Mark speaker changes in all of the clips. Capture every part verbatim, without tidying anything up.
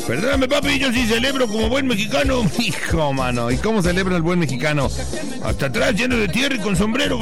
Speaker 1: Perdóname, papi, yo sí celebro como buen mexicano. Hijo, mano, ¿y cómo celebra el buen mexicano? Hasta atrás, lleno de tierra y con sombrero.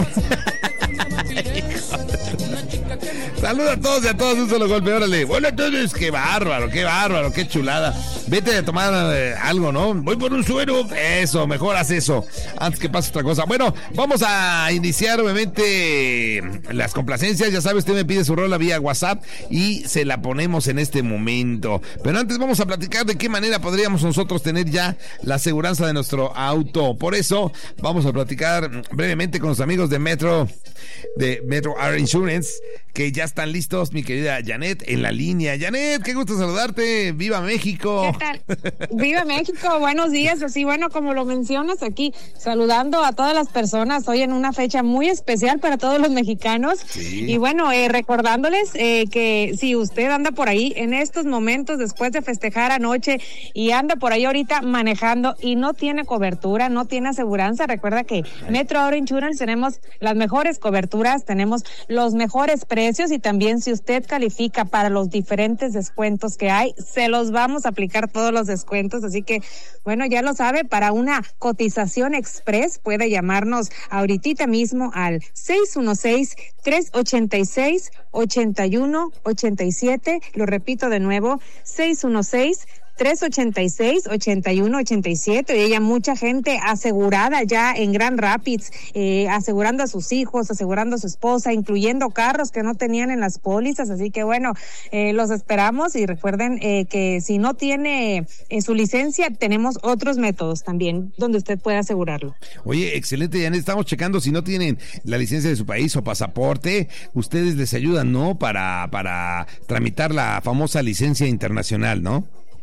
Speaker 1: Saluda a todos y a todos, un solo golpe, órale. Hola a todos, qué bárbaro, qué bárbaro, qué chulada. Vete a tomar eh, algo, ¿no? Voy por un suero. Eso, mejor haz eso antes que pase otra cosa. Bueno, vamos a iniciar obviamente las complacencias. Ya sabe, usted me pide su rola vía WhatsApp y se la ponemos en este momento. Pero antes vamos a platicar de qué manera podríamos nosotros tener ya la aseguranza de nuestro auto. Por eso vamos a platicar brevemente con los amigos de Metro, de Metro Auto Insurance, que ya están listos, mi querida Janet, en la línea. Janet, qué gusto saludarte. ¡Viva México!
Speaker 2: ¿Qué tal? ¡Viva México! Buenos días. Así, bueno, como lo mencionas aquí, saludando a todas las personas hoy en una fecha muy especial para todos los mexicanos. Sí. Y bueno, eh, recordándoles eh, que si usted anda por ahí en estos momentos después de festejar anoche y anda por ahí ahorita manejando y no tiene cobertura, no tiene aseguranza, recuerda que Metro Auto Insurance tenemos las mejores coberturas, tenemos los mejores precios y también si usted califica para los diferentes descuentos que hay, se los vamos a aplicar todos los descuentos, así que bueno, ya lo sabe, para una cotización express puede llamarnos ahorita mismo al seis uno seis, tres ocho seis, ocho uno ocho siete, lo repito de nuevo, seis uno seis, tres ocho seis, ocho uno ocho siete, y ella mucha gente asegurada ya en Grand Rapids, eh, asegurando a sus hijos, asegurando a su esposa, incluyendo carros que no tenían en las pólizas, así que bueno, eh, los esperamos y recuerden eh, que si no tiene eh, su licencia, tenemos otros métodos también donde usted puede asegurarlo.
Speaker 1: Oye, excelente, Janet, estamos checando si no tienen la licencia de su país o pasaporte, ustedes les ayudan, ¿no? Para, para tramitar la famosa licencia internacional, ¿no?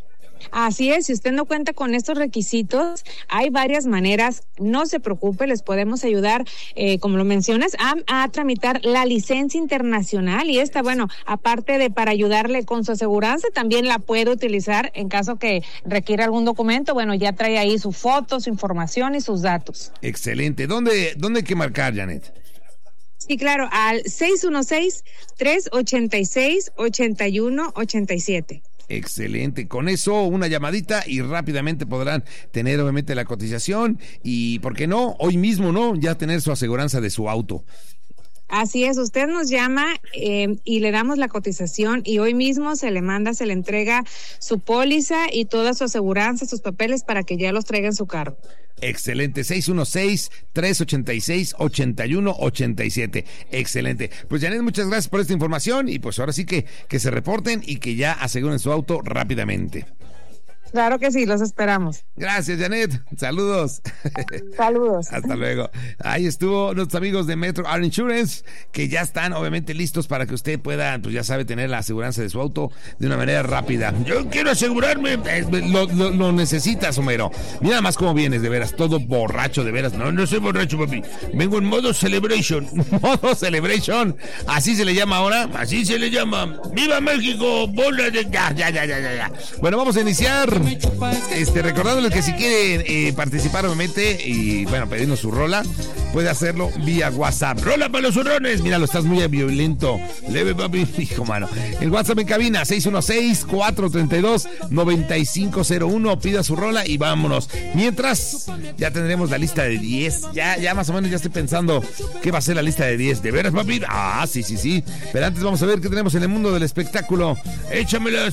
Speaker 2: Así es, si usted no cuenta con estos requisitos, hay varias maneras, no se preocupe, les podemos ayudar, eh, como lo mencionas, a, a tramitar la licencia internacional y esta, bueno, aparte de para ayudarle con su aseguranza, también la puede utilizar en caso que requiera algún documento, bueno, ya trae ahí su foto, su información y sus datos.
Speaker 1: Excelente, ¿dónde, dónde hay que marcar, Janet?
Speaker 2: Sí, claro, al seis uno seis, tres ocho seis, ocho uno ocho siete.
Speaker 1: Excelente, con eso una llamadita y rápidamente podrán tener obviamente la cotización y, ¿por qué no? Hoy mismo, ¿no? Ya tener su aseguranza de su auto.
Speaker 2: Así es, usted nos llama eh, y le damos la cotización y hoy mismo se le manda, se le entrega su póliza y toda su aseguranza, sus papeles para que ya los traiga en su carro.
Speaker 1: Excelente, seis uno seis, tres ocho seis, ocho uno ocho siete. Excelente. Pues Janet, muchas gracias por esta información y pues ahora sí que, que se reporten y que ya aseguren su auto rápidamente.
Speaker 2: Claro que sí, los esperamos.
Speaker 1: Gracias, Janet. Saludos.
Speaker 2: Saludos.
Speaker 1: Hasta luego. Ahí estuvo nuestros amigos de Metro Auto Insurance, que ya están obviamente listos para que usted pueda, pues ya sabe, tener la aseguranza de su auto de una manera rápida. Yo quiero asegurarme. Eh, lo, lo, lo necesitas, Homero. Mira más cómo vienes, de veras, todo borracho, de veras. No, no soy borracho, papi. Vengo en modo celebration. Modo celebration. Así se le llama ahora. Así se le llama. ¡Viva México! ¡Bola de... Ya, ya, ya, ya, ya! Bueno, vamos a iniciar. Este, recordándoles que si quieren eh, participar obviamente y bueno, pedirnos su rola, puede hacerlo vía WhatsApp. Rola para los zurrones. Míralo, estás muy violento. Leve, papi, hijo mano. El WhatsApp en cabina seis uno seis, cuatro tres dos, nueve cinco cero uno. Pida su rola y vámonos. Mientras, ya tendremos la lista de diez. Ya, ya más o menos ya estoy pensando qué va a ser la lista de diez. ¿De veras, papi? Ah, sí, sí, sí. Pero antes vamos a ver qué tenemos en el mundo del espectáculo. Échamelas.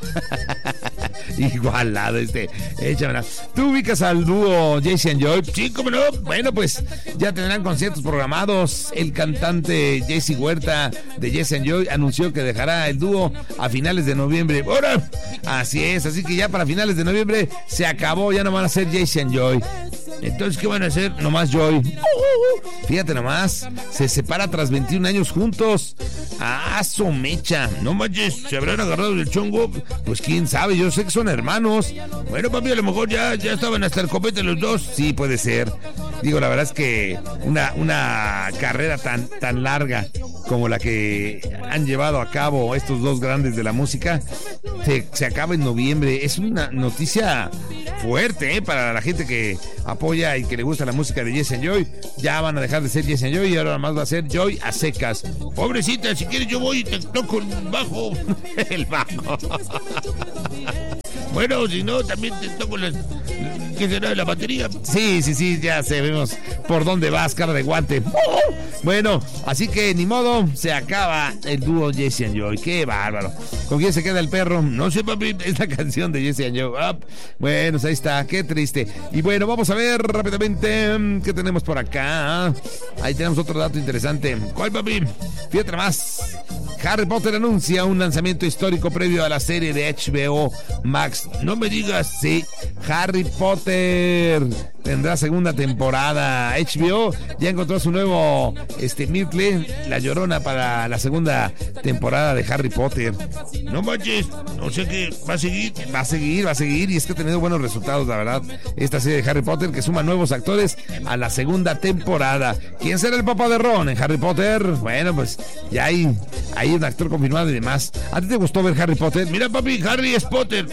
Speaker 1: Igualado este, échamela. ¿Tú ubicas al dúo Jesse and Joy? Sí, cómo no. Bueno, pues ya tendrán conciertos programados. El cantante Jesse Huerta de Jesse and Joy anunció que dejará el dúo a finales de noviembre. ¡Ahora! Así es, así que ya para finales de noviembre se acabó, ya no van a ser Jesse and Joy. Entonces, ¿qué van a hacer? Nomás Joy. Fíjate nomás, se separa tras veintiún años juntos. Ah, su mecha. No manches, ¿se habrán agarrado del chongo? Pues quién sabe, yo sé que son hermanos. Bueno, papi, a lo mejor ya, ya estaban hasta el copete los dos. Sí, puede ser. Digo, la verdad es que una, una carrera tan, tan larga como la que han llevado a cabo estos dos grandes de la música se, se acaba en noviembre. Es una noticia fuerte, ¿eh? Para la gente que apoya y que le gusta la música de Jesse and Joy. Ya van a dejar de ser Jesse and Joy y ahora más va a ser Joy a secas. Pobrecita, si quieres yo voy y te toco el bajo. El bajo. Bueno, si no, también te toco las... ¿Qué será? ¿La batería? Sí, sí, sí, ya sabemos por dónde vas, cara de guante. Bueno, así que ni modo, se acaba el dúo Jesse and Joy. Qué bárbaro. ¿Con quién se queda el perro? No sé, papi, es la canción de Jesse and Joy. Ah, bueno, ahí está, qué triste. Y bueno, vamos a ver rápidamente qué tenemos por acá. Ahí tenemos otro dato interesante. ¿Cuál, papi? Fíjate más. Harry Potter anuncia un lanzamiento histórico previo a la serie de H B O Max. No me digas, sí, Harry Potter tendrá segunda temporada. H B O ya encontró su nuevo este Myrtle, la Llorona, para la segunda temporada de Harry Potter. No manches, no sé qué va a seguir. Va a seguir, va a seguir, y es que ha tenido buenos resultados, la verdad, esta serie de Harry Potter, que suma nuevos actores a la segunda temporada. ¿Quién será el papá de Ron en Harry Potter? Bueno, pues ya hay, hay un actor confirmado y demás. ¿A ti te gustó ver Harry Potter? Mira, papi, Harry es Potter.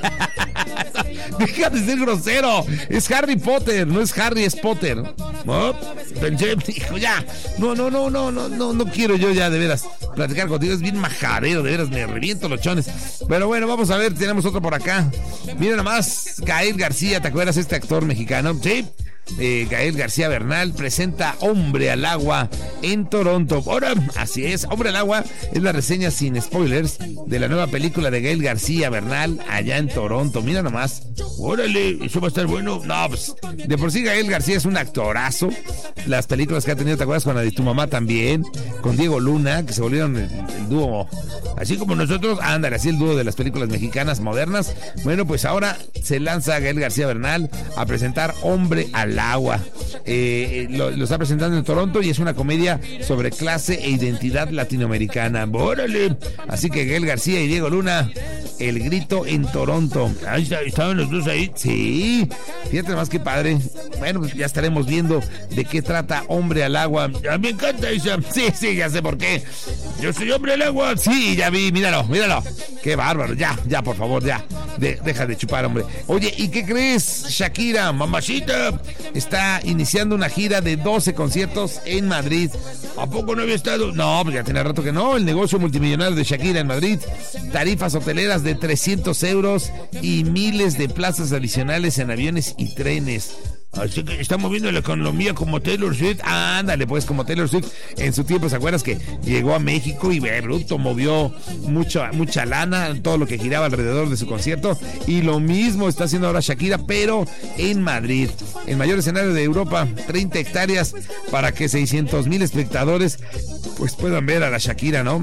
Speaker 1: Deja de ser grosero. Es Harry Potter, no es Harry, es Potter. ¿No? Pensé, dijo, ya. No, no, no, no, no, no, no quiero yo ya de veras platicar contigo. Es bien majadero, de veras, me reviento los chones. Pero bueno, vamos a ver, tenemos otro por acá. Mira nomás, Gael García, ¿te acuerdas este actor mexicano? Sí. Eh, Gael García Bernal presenta Hombre al Agua en Toronto. Ahora, así es, Hombre al Agua es la reseña sin spoilers de la nueva película de Gael García Bernal allá en Toronto. Mira nomás. Órale, eso va a estar bueno. No, pues, de por sí Gael García es un actorazo. Las películas que ha tenido, ¿te acuerdas? Con la de Tu Mamá también, con Diego Luna, que se volvieron el, el dúo, así como nosotros, ándale, así el dúo de las películas mexicanas modernas. Bueno, pues ahora se lanza Gael García Bernal a presentar Hombre al Agua. Eh, lo, lo está presentando en Toronto y es una comedia sobre clase e identidad latinoamericana. ¡Órale! Así que Gael García y Diego Luna, El Grito en Toronto. Ahí está, estaban los dos ahí. Sí, fíjate más que padre. Bueno, pues ya estaremos viendo de qué trata Hombre al Agua. Ya me encanta esa. Sí, sí, ya sé por qué. Yo soy Hombre al Agua. Sí, ya vi, míralo, míralo. Qué bárbaro. Ya, ya, por favor, ya. De, deja de chupar, hombre. Oye, ¿y qué crees? Shakira, mamacita, está iniciando una gira de doce conciertos en Madrid. ¿A poco no había estado? No, pues ya tiene rato que no. El negocio multimillonario de Shakira en Madrid. Tarifas hoteleras de trescientos euros y miles de plazas adicionales en aviones y trenes. Así que está moviendo la economía como Taylor Swift. Ah, ándale, pues, como Taylor Swift en su tiempo. ¿Se acuerdas que llegó a México y eh, bruto movió mucha, mucha lana, todo lo que giraba alrededor de su concierto? Y lo mismo está haciendo ahora Shakira, pero en Madrid, el mayor escenario de Europa, treinta hectáreas para que seiscientos mil espectadores pues puedan ver a la Shakira, ¿no?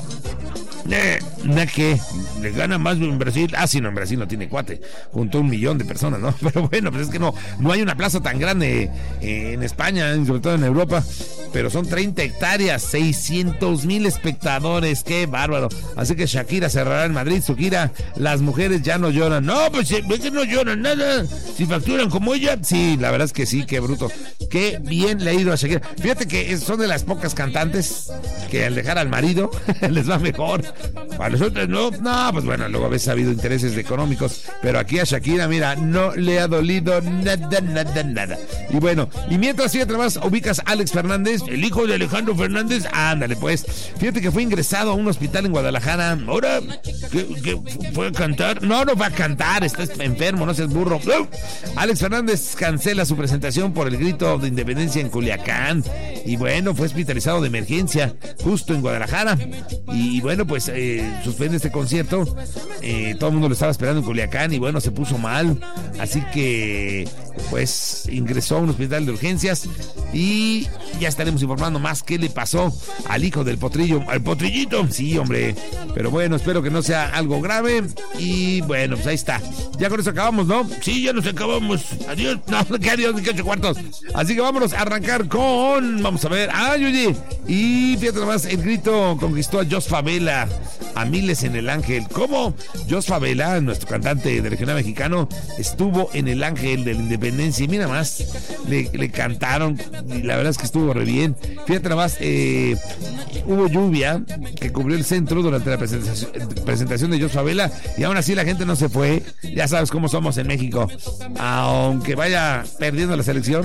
Speaker 1: Eh, ¿na qué? ¿Le gana más en Brasil? Ah, sí, no, en Brasil no tiene cuate, junto a un millón de personas, ¿no? Pero bueno, pues es que no, no hay una plaza tan grande eh, en España, sobre todo en Europa, pero son treinta hectáreas, seiscientos mil espectadores, qué bárbaro. Así que Shakira cerrará en Madrid su gira Las Mujeres Ya No Lloran. No, pues es que no lloran nada, si facturan como ella. Sí, la verdad es que sí, qué bruto, qué bien le ha ido a Shakira. Fíjate que son de las pocas cantantes que al dejar al marido les va mejor. Para nosotros no, no, pues bueno, luego a veces ha habido intereses económicos, pero aquí a Shakira, mira, no le ha dolido nada, nada, nada. Y bueno, y mientras, fíjate más, ubicas a Alex Fernández, el hijo de Alejandro Fernández. Ándale, pues, fíjate que fue ingresado a un hospital en Guadalajara. Ahora, ¿qué, qué fue a cantar? No, no va a cantar, está enfermo, no seas burro. ¡Uh! Alex Fernández cancela su presentación por el grito de independencia en Culiacán. Y bueno, fue hospitalizado de emergencia justo en Guadalajara. Y bueno, pues eh, suspende este concierto. Eh, todo el mundo lo estaba esperando en Culiacán y bueno, se puso mal. Así que pues ingresó a un hospital de urgencias y ya estaremos informando más qué le pasó al hijo del potrillo, al potrillito. Sí, hombre, pero bueno, espero que no sea algo grave. Y bueno, pues ahí está. Ya con eso acabamos, ¿no? Sí, ya nos acabamos. Adiós. No, que adiós, ni que ocho cuartos. Así que vámonos a arrancar con, vamos a ver, ay, oye, y fíjate nomás, el grito conquistó a Jos Favela, a miles en el Ángel. ¿Cómo? Jos Favela, nuestro cantante de regional mexicano, estuvo en el Ángel de la Independencia y mira más, le, le cantaron y la verdad es que estuvo re bien. Fíjate nomás, eh, hubo lluvia que cubrió el centro durante la presentación, presentación de Jos Favela y aún así la gente no se fue. Ya sabes cómo somos en México, aunque vaya perdiendo la selección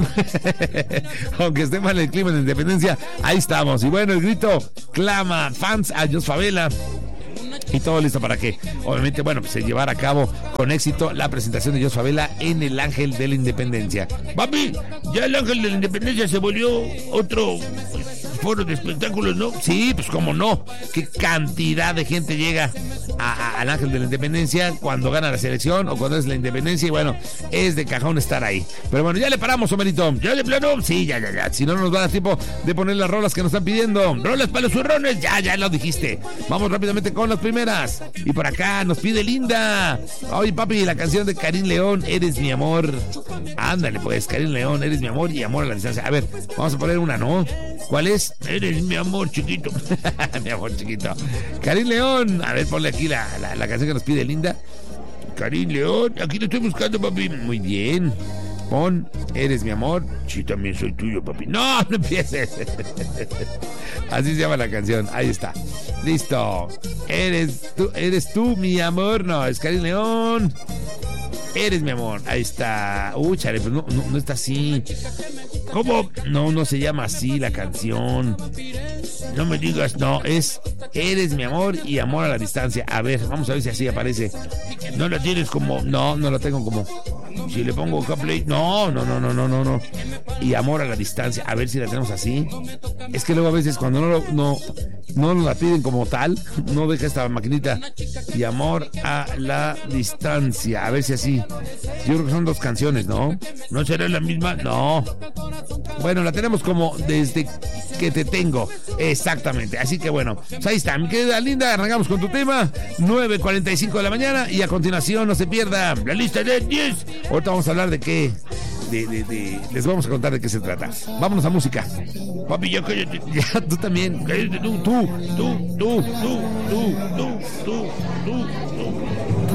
Speaker 1: aunque esté mal el clima en la Independencia, ahí estamos. Y bueno, el grito clama fans a Jos Favela y todo listo para que, obviamente, bueno, pues se llevara a cabo con éxito la presentación de Jos Favela en el Ángel de la Independencia. Papi, ya el Ángel de la Independencia se volvió otro foro de espectáculos, ¿no? Sí, pues cómo no. Qué cantidad de gente llega a, a, al Ángel de la Independencia cuando gana la selección o cuando es la Independencia, y bueno, es de cajón estar ahí. Pero bueno, ya le paramos, Homerito. ¿Ya le plano? Sí, ya, ya, ya. Si no, no nos va a dar tiempo de poner las rolas que nos están pidiendo. Rolas para los zurrones, ya, ya lo dijiste. Vamos rápidamente con las primeras. Y por acá nos pide Linda. Oye, papi, la canción de Karin León, Eres mi amor. Ándale, pues, Karin León, Eres mi amor y Amor a la distancia. A ver, vamos a poner una, ¿no? ¿Cuál es? Eres mi amor chiquito. Mi amor chiquito. Karin León. A ver, ponle aquí la, la, la canción que nos pide Linda. Karin León. Aquí lo estoy buscando, papi. Muy bien. Pon Eres mi amor. Sí, también soy tuyo, papi. No, no empieces. Así se llama la canción. Ahí está. Listo. Eres tú, eres tú mi amor. No, es Karin León. Eres mi amor. Ahí está. Uy, chale, pues no, no, no está así. ¿Cómo? No, no se llama así la canción. No me digas, no, es Eres mi amor y Amor a la distancia. A ver, vamos a ver si así aparece. No la tienes como, no, no la tengo como. Si le pongo play, no, no, no, no, no, no, no. Y Amor a la distancia, a ver si la tenemos así. Es que luego a veces cuando no, no, no nos la piden como tal, no deja esta maquinita. Y Amor a la distancia, a ver si así. Yo creo que son dos canciones, ¿no? ¿No será la misma? No. Bueno, la tenemos como Desde que te tengo. Exactamente. Así que bueno, pues ahí está. Mi querida Linda, arrancamos con tu tema. nueve cuarenta y cinco de la mañana. Y a continuación, no se pierda la lista de diez. Ahorita vamos a hablar de qué. De, de, de, les vamos a contar de qué se trata. Vámonos a música. Papi, ya cállate. Ya, tú también. Cállate tú, tú, tú, tú, tú, tú, tú, tú, tú.